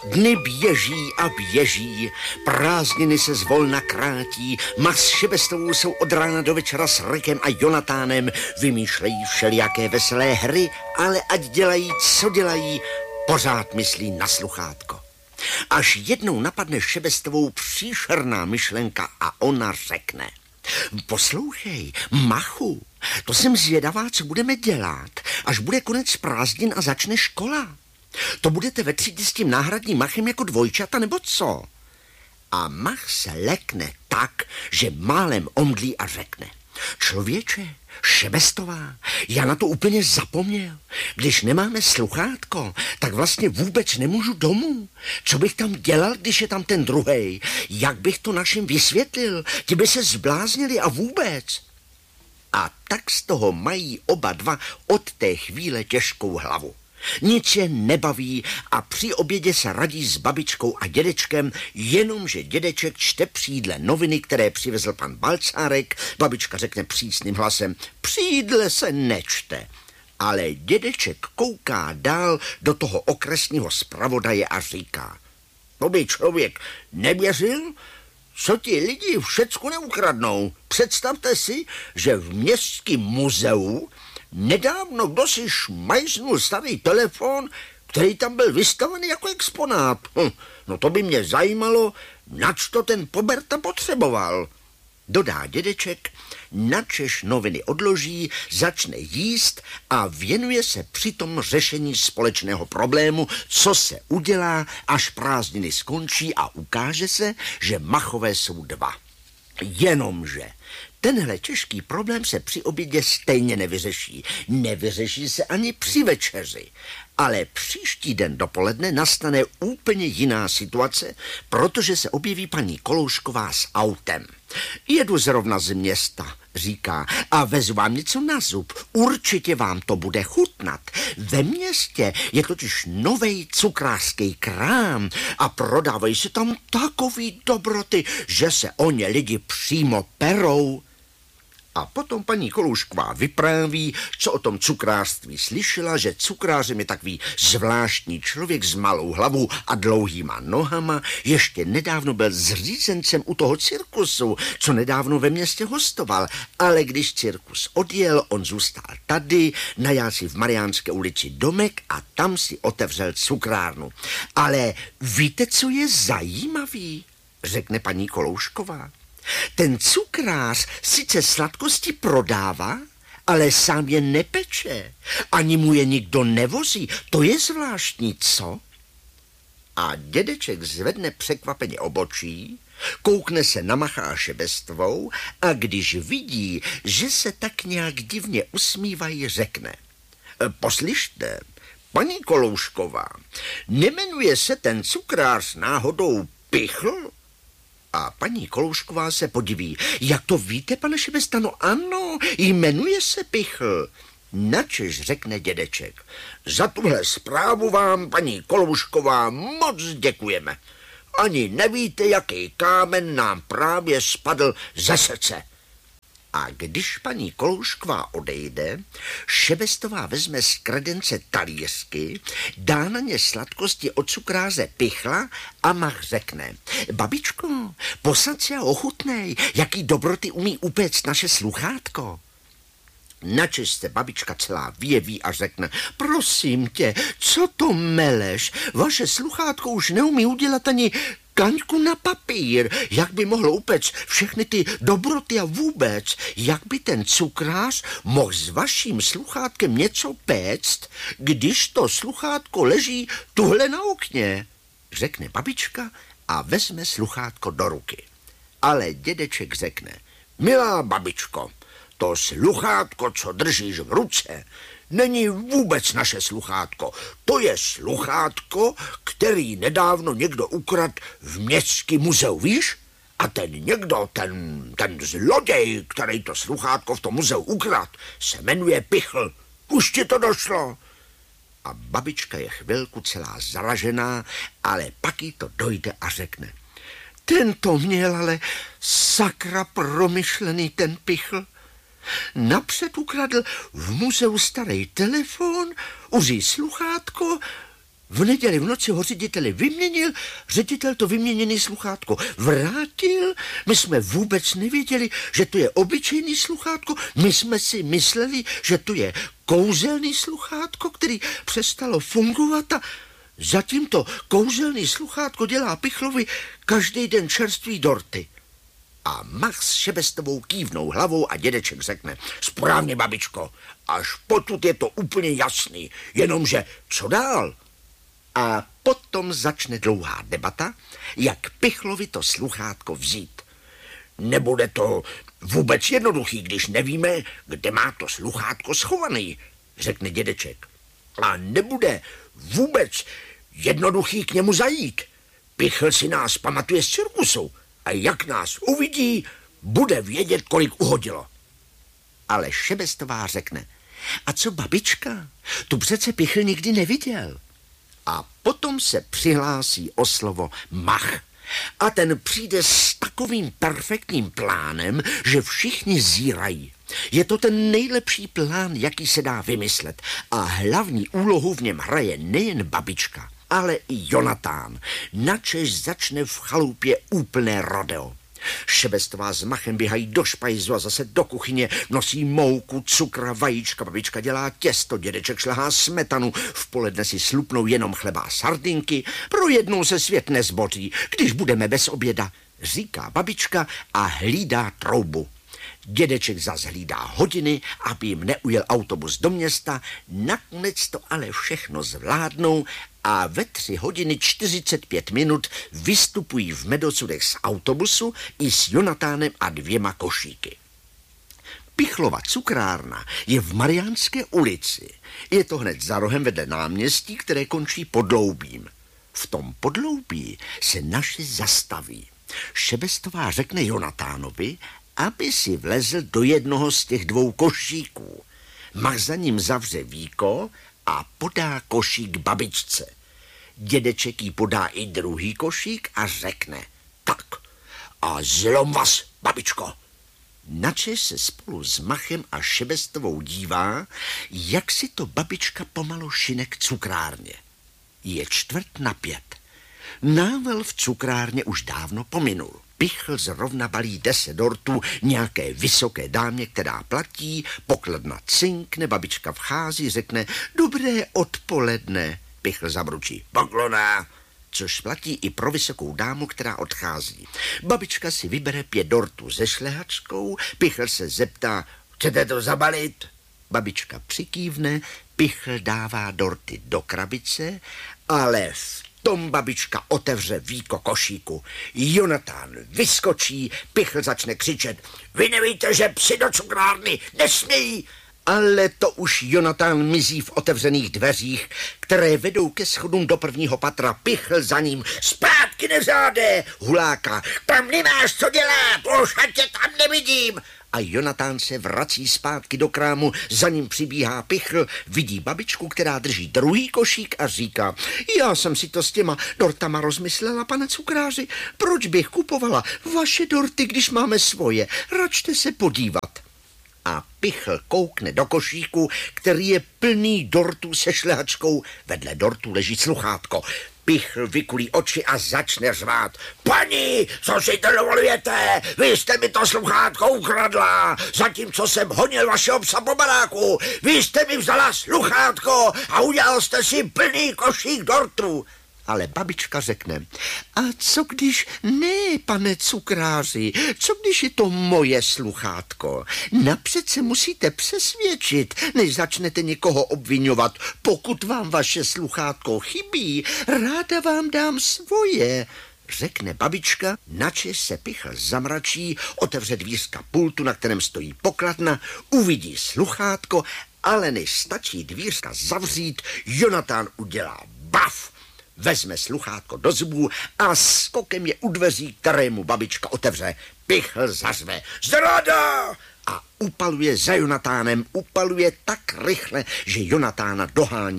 Dny běží a běží, prázdniny se zvolna krátí, Max s Šebestovou jsou od rána do večera s Rikem a Jonatánem, vymýšlejí všelijaké veselé hry, ale ať dělají, co dělají, pořád myslí na sluchátko. Až jednou napadne Šebestovou příšerná myšlenka a ona řekne: poslouchej, Machu, to jsem zvědavá, co budeme dělat, až bude konec prázdnin a začne škola. To budete ve třídě s tím náhradním Machem jako dvojčata, nebo co? A Mach se lekne tak, že málem omdlí a řekne: člověče, Šebestová, já na to úplně zapomněl. Když nemáme sluchátko, tak vlastně vůbec nemůžu domů. Co bych tam dělal, když je tam ten druhej? Jak bych to našim vysvětlil? Ti by se zbláznili a vůbec. A tak z toho mají oba dva od té chvíle těžkou hlavu. Nic je nebaví a při obědě se radí s babičkou a dědečkem, jenomže dědeček čte při jídle noviny, které přivezl pan Balcárek. Babička řekne přísným hlasem: při jídle se nečte. Ale dědeček kouká dál do toho okresního zpravodaje a říká: to by člověk nevěřil, co ti lidi všecko neukradnou. Představte si, že v městském muzeu nedávno kdo si šmajznul starý telefon, který tam byl vystavený jako exponát. No to by mě zajímalo, nač to ten Poberta potřeboval. Dodá dědeček, načež noviny odloží, začne jíst a věnuje se přitom řešení společného problému, co se udělá, až prázdniny skončí a ukáže se, že Machové jsou dva. Jenomže tenhle těžký problém se při obědě stejně nevyřeší. Nevyřeší se ani při večeři. Ale příští den dopoledne nastane úplně jiná situace, protože se objeví paní Koloušková s autem. Jedu zrovna z města, říká, a vezu vám něco na zub. Určitě vám to bude chutnat. Ve městě je totiž novej cukrářský krám a prodávají se tam takový dobroty, že se o ně lidi přímo perou. A potom paní Koloušková vypráví, co o tom cukrářství slyšela, že cukrářem je takový zvláštní člověk s malou hlavou a dlouhýma nohama. Ještě nedávno byl zřízencem u toho cirkusu, co nedávno ve městě hostoval. Ale když cirkus odjel, on zůstal tady, najal si v Mariánské ulici domek a tam si otevřel cukrárnu. Ale víte, co je zajímavý? Řekne paní Koloušková. Ten cukrář sice sladkosti prodává, ale sám je nepeče. Ani mu je nikdo nevozí. To je zvláštní, co? A dědeček zvedne překvapeně obočí, koukne se na Macha a Šebestovou a když vidí, že se tak nějak divně usmívají, řekne: poslyšte, paní Koloušková, nemenuje se ten cukrář náhodou Pichl? A paní Koloušková se podiví. Jak to víte, pane Šebesta? No ano, jmenuje se Pichl. Načež řekne dědeček: za tuhle zprávu vám, paní Koloušková, moc děkujeme. Ani nevíte, jaký kámen nám právě spadl ze srdce. A když paní Koloušková odejde, Šebestová vezme z kredence talířky, dá na ně sladkosti od cukráře Pichla a Mach řekne: babičko, posaď si a ochutnej, jaký dobroty umí upéct naše sluchátko. Načež se babička celá vyjeví a řekne: prosím tě, co to meleš? Vaše sluchátko už neumí udělat ani kaňku na papír. Jak by mohlo upéct všechny ty dobroty a vůbec? Jak by ten cukrář mohl s vaším sluchátkem něco péct, když to sluchátko leží tuhle na okně? Řekne babička a vezme sluchátko do ruky. Ale dědeček řekne: milá babičko, to sluchátko, co držíš v ruce, není vůbec naše sluchátko. To je sluchátko, který nedávno někdo ukradl v městském muzeu, víš? A ten někdo, ten zloděj, který to sluchátko v tom muzeu ukradl, se jmenuje Pichl. Už ti to došlo? A babička je chvilku celá zaražená, ale pak jí to dojde a řekne: ten to měl ale sakra promyšlený, ten Pichl. Napřed ukradl v muzeu starý telefon, uzí sluchátko, V neděli v noci ho řediteli vyměnil, ředitel to vyměněné sluchátko vrátil. My jsme vůbec nevěděli, že to je obyčejný sluchátko. My jsme si mysleli, že to je kouzelný sluchátko, který přestalo fungovat a zatím to kouzelný sluchátko dělá Pichlovi každý den čerstvý dorty. A Max s Šebestovou kývnou hlavou a dědeček řekne: správně, babičko, až potud je to úplně jasný, jenomže co dál? A potom začne dlouhá debata, jak Pichlovi to sluchátko vzít. Nebude to vůbec jednoduchý, když nevíme, kde má to sluchátko schovaný, řekne dědeček. A nebude vůbec jednoduchý k němu zajít. Pichl si nás pamatuje z cirkusu a jak nás uvidí, bude vědět, kolik uhodilo. Ale Šebestová řekne: a co babička? Tu přece Pichl nikdy neviděl. A potom se přihlásí o slovo Mach. A ten přijde s takovým perfektním plánem, že všichni zírají. Je to ten nejlepší plán, jaký se dá vymyslet. A hlavní úlohu v něm hraje nejen babička, ale i Jonatán. Načež začne v chalupě úplné rodeo. Šebestová s Machem běhají do špajzu a zase do kuchyně, nosí mouku, cukr, vajíčka, babička dělá těsto, dědeček šlehá smetanu, v poledne si slupnou jenom chleba a sardinky, pro jednou se svět nezboří, když budeme bez oběda, říká babička a hlídá troubu. Dědeček zas hlídá hodiny, aby jim neujel autobus do města, nakonec to ale všechno zvládnou a ve 3:45 vystupují v Medocudech z autobusu i s Jonatánem a 2 košíky. Pichlova cukrárna je v Mariánské ulici. Je to hned za rohem vedle náměstí, které končí podloubím. V tom podloubí se naši zastaví. Šebestová řekne Jonatánovi, aby si vlezl do jednoho z těch 2 košíků. Mach za ním zavře víko a podá košík babičce. Dědeček jí podá i druhý košík a řekne: tak a zlom vás, babičko. Načež se spolu s Machem a Šebestovou dívá, jak si to babička pomalu šine k cukrárně. Je 4:45. Nával v cukrárně už dávno pominul. Pichl zrovna balí 10 dortů nějaké vysoké dámě, která platí, pokladna cinkne, babička vchází, řekne: dobré odpoledne. Pichl zabručí: poklona, což platí i pro vysokou dámu, která odchází. Babička si vybere 5 dortů se šlehačkou, Pichl se zeptá: chcete to zabalit? Babička přikývne, Pichl dává dorty do krabice, ale v tom babička otevře víko košíku. Jonatán vyskočí, Pichl začne křičet: vy nevíte, že psi do cukrárny nesmějí? Ale to už Jonatán mizí v otevřených dveřích, které vedou ke schodům do 1. patra. Pichl za ním: zpátky, neřádé, huláka, tam nemáš co dělat, už tě tam nevidím. A Jonatán se vrací zpátky do krámu, za ním přibíhá Pichl, vidí babičku, která drží druhý košík a říká: já jsem si to s těma dortama rozmyslela, pane cukráři, proč bych kupovala vaše dorty, když máme svoje, račte se podívat. A Pichl koukne do košíku, který je plný dortů se šlehačkou, vedle dortů leží sluchátko. Pichl vykulí oči a začne řvát: paní, co si to dovolujete? Vy jste mi to sluchátko ukradla, zatímco jsem honil vašeho psa po baráku. Vy jste mi vzala sluchátko a udělal jste si plný košík dortů. Ale babička řekne: a co když ne, pane cukráři, co když je to moje sluchátko? Napřed se musíte přesvědčit, než začnete někoho obvinovat. Pokud vám vaše sluchátko chybí, ráda vám dám svoje, řekne babička, načež se Pichl zamračí, otevře dvířka pultu, na kterém stojí pokladna, uvidí sluchátko, ale než stačí dvířka zavřít, Jonatán udělá baf. Vezme sluchátko do zubů a skokem je u dveří, kterému babička otevře. Pichl zařve: zrada! A upaluje za Jonatánem, upaluje tak rychle, že Jonatána dohání.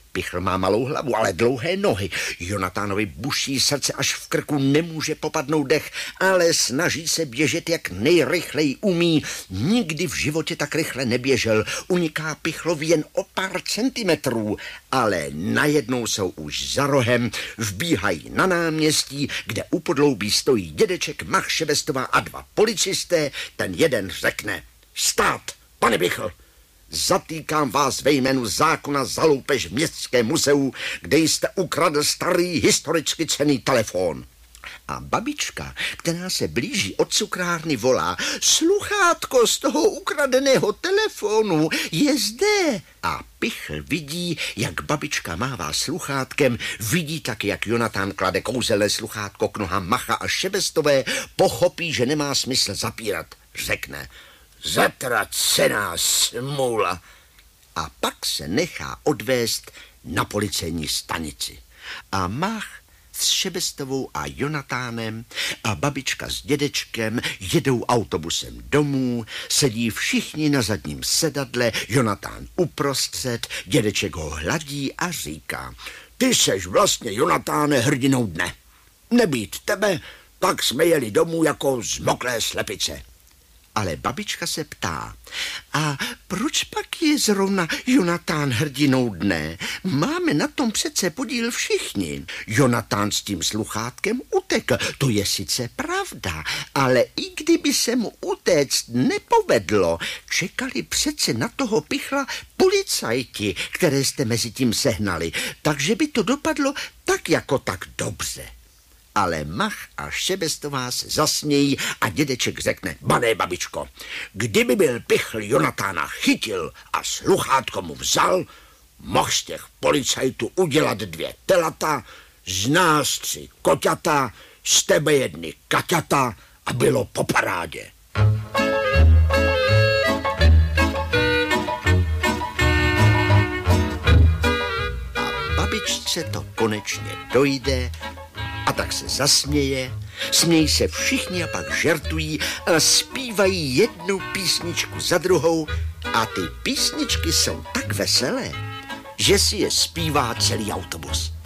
Pichl má malou hlavu, ale dlouhé nohy. Jonatánovi buší srdce až v krku, nemůže popadnout dech, ale snaží se běžet, jak nejrychleji umí. Nikdy v životě tak rychle neběžel. Uniká Pichlovi jen o pár centimetrů, ale najednou jsou už za rohem, vbíhají na náměstí, kde u podloubí stojí dědeček, Mach Šebestová a 2 policisté. Ten jeden řekne: stát, pane Pichl! Zatýkám vás ve jménu zákona za loupež v Městském muzeu, kde jste ukradl starý historicky cenný telefon. A babička, která se blíží od cukrárny, volá: sluchátko z toho ukradeného telefonu je zde. A Pichl vidí, jak babička mává sluchátkem, vidí taky, jak Jonatán klade kouzelné sluchátko k nohám Macha a Šebestové, pochopí, že nemá smysl zapírat. Řekne: zatracená smůla. A pak se nechá odvést na policejní stanici. A Mach s Šebestovou a Jonatánem a babička s dědečkem jedou autobusem domů, sedí všichni na zadním sedadle, Jonatán uprostřed, dědeček ho hladí a říká: ty seš vlastně, Jonatáne, hrdinou dne. Nebýt tebe, tak jsme jeli domů jako zmoklé slepice. Ale babička se ptá: a proč pak je zrovna Jonatán hrdinou dne? Máme na tom přece podíl všichni. Jonatán s tím sluchátkem utekl, to je sice pravda, ale i kdyby se mu utéct nepovedlo, čekali přece na toho Pichla policajti, které jste mezi tím sehnali, takže by to dopadlo tak jako tak dobře. Ale Mach a Šebestová se zasnějí a dědeček řekne: bané, babičko, kdyby byl Pichl Jonatána chytil a sluchátko mu vzal, mohl z těch policajtů udělat 2 telata, z nás 3 koťata, z tebe 1 kaťata a bylo po parádě. A babičce to konečně dojde, a tak se zasměje, smějí se všichni a pak žertují a zpívají jednu písničku za druhou a ty písničky jsou tak veselé, že si je zpívá celý autobus.